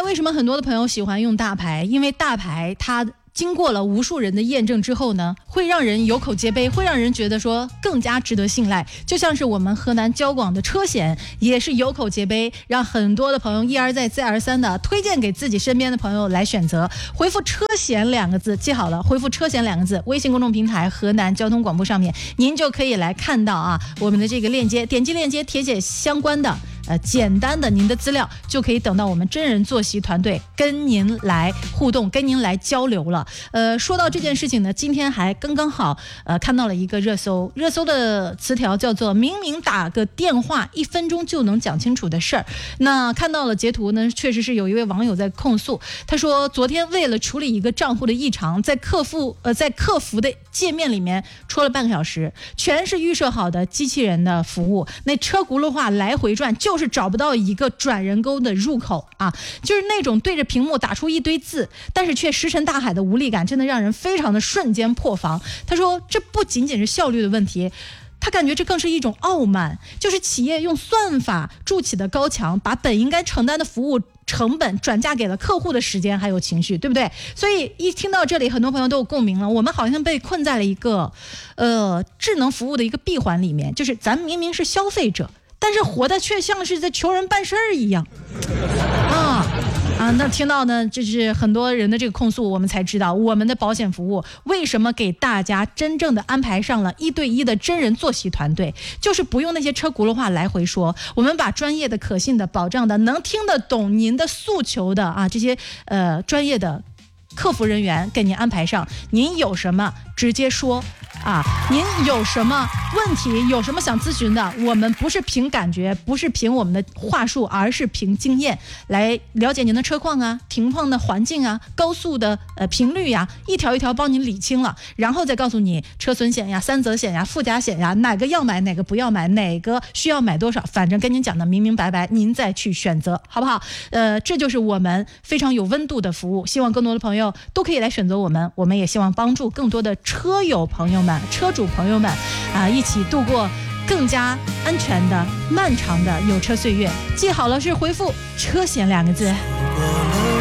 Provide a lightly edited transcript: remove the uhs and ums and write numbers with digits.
为什么很多的朋友喜欢用大牌？因为大牌它经过了无数人的验证之后呢，会让人有口皆碑，会让人觉得说更加值得信赖。就像是我们河南交广的车险也是有口皆碑，让很多的朋友一而再再而三的推荐给自己身边的朋友来选择。回复车险两个字，记好了，回复车险两个字，微信公众平台河南交通广播上面您就可以来看到啊我们的这个链接，点击链接填写相关的简单的您的资料，就可以等到我们真人坐席团队跟您来互动，跟您来交流了。说到这件事情呢，今天还刚刚好看到了一个热搜的词条叫做明明打个电话1分钟就能讲清楚的事儿。那看到了截图呢，确实是有一位网友在控诉，他说昨天为了处理一个账户的异常，在客服的界面里面戳了半个小时，全是预设好的机器人的服务，那车轱辘话来回转，就是找不到一个转人沟的入口啊，就是那种对着屏幕打出一堆字，但是却石沉大海的无力感，真的让人非常的瞬间破防。他说这不仅仅是效率的问题，他感觉这更是一种傲慢，就是企业用算法筑起的高墙，把本应该承担的服务成本转嫁给了客户的时间还有情绪，对不对？所以一听到这里，很多朋友都有共鸣了。我们好像被困在了一个智能服务的一个闭环里面，就是咱明明是消费者，但是活的却像是在求人办事儿一样那听到呢，就是很多人的这个控诉，我们才知道我们的保险服务为什么给大家真正的安排上了1对1的真人坐席团队，就是不用那些车轱辘话来回说，我们把专业的、可信的、保障的、能听得懂您的诉求的这些专业的客服人员给您安排上，您有什么直接说您有什么问题，有什么想咨询的，我们不是凭感觉，不是凭我们的话术，而是凭经验来了解您的车况停放的环境高速的频率一条一条帮您理清了，然后再告诉你车损险3责险附加险哪个要买，哪个不要买，哪个需要买多少，反正跟您讲的明明白白，您再去选择，好不好？这就是我们非常有温度的服务，希望更多的朋友都可以来选择我们，我们也希望帮助更多的车友朋友们、车主朋友们一起度过更加安全的漫长的有车岁月。记好了，是回复车险2个字。